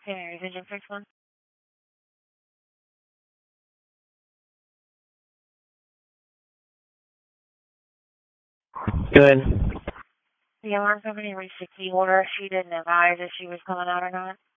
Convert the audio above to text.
Hey, did you fix one? Good. The alarm company reached a key order. She didn't advise if she was coming out or not.